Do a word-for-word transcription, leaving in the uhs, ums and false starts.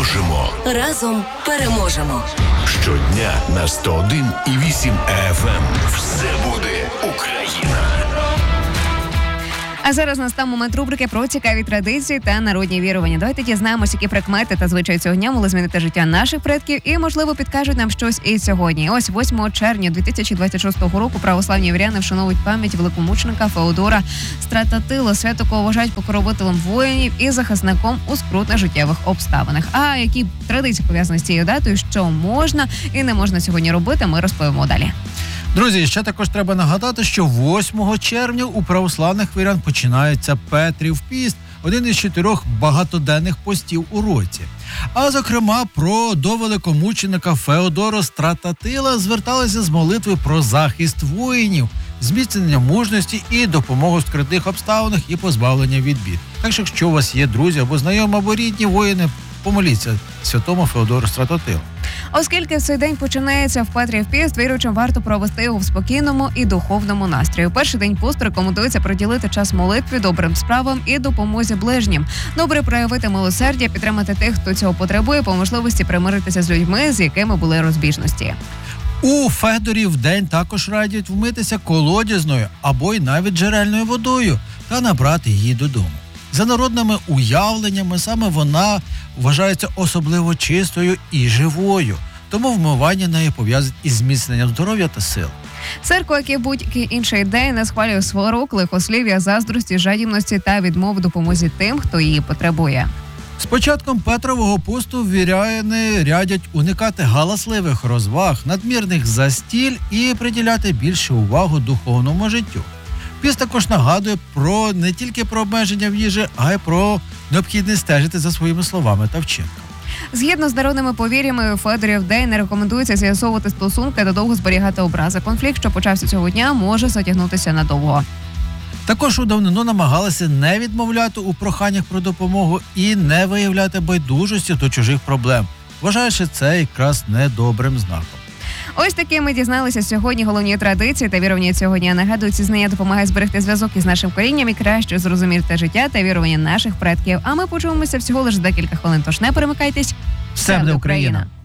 Дружимо. Разом переможемо. Щодня на сто один і вісім еф ем. Все буде Україна. А зараз настав момент рубрики про цікаві традиції та народні вірування. Давайте дізнаємося, які прикмети та звичаї цього дня могли змінити життя наших предків і, можливо, підкажуть нам щось і сьогодні. Ось восьмого червня дві тисячі двадцять шостого року православні віряни вшановують пам'ять великомученика Феодора Стрататила. Святого вважають покровителем воїнів і захисником у скрутних життєвих обставинах. А які традиції пов'язані з цією датою, що можна і не можна сьогодні робити, ми розповімо далі. Друзі, ще також треба нагадати, що восьмого червня у православних вірян починається Петрів піст, один із чотирьох багатоденних постів у році. А зокрема, про до великомученика Феодора Стрататила зверталися з молитви про захист воїнів, зміцнення мужності і допомогу в скрутних обставинах і позбавлення від бід. Так що, якщо у вас є друзі або знайомі, або рідні воїни, помоліться святому Феодору Стрататилу. Оскільки в цей день починається в Петрів піст, віруючим варто провести його в спокійному і духовному настрої. У перший день посту рекомендується приділити час молитві, добрим справам і допомозі ближнім. Добре проявити милосердя, підтримати тих, хто цього потребує, по можливості примиритися з людьми, з якими були розбіжності. У Федорі в день також радять вмитися колодязною або й навіть джерельною водою та набрати її додому. За народними уявленнями, саме вона вважається особливо чистою і живою, тому вмивання нею пов'язане із зміцненням здоров'я та сил. Церква, як і будь-який інший день, не схвалює сварок, лихослів'я, заздрості, жадібності та відмов в допомозі тим, хто її потребує. З початком Петрового посту віряни радять уникати галасливих розваг, надмірних застіль і приділяти більше увагу духовному життю. Піст також нагадує про не тільки про обмеження в їжі, а й про необхідність стежити за своїми словами та вчинками. Згідно з народними повір'ями, у Федорів день не рекомендується з'ясовувати стосунки та довго зберігати образи. Конфлікт, що почався цього дня, може затягнутися надовго. Також у давнину намагалися не відмовляти у проханнях про допомогу і не виявляти байдужості до чужих проблем, вважаючи це якраз недобрим знаком. Ось таки ми дізналися сьогодні головні традиції та вірування цього дня. Нагадую, ці знання допомагають зберегти зв'язок із нашим корінням і краще зрозуміти життя та вірування наших предків. А ми почуємося всього лише декілька хвилин, тож не перемикайтесь. Все буде Україна!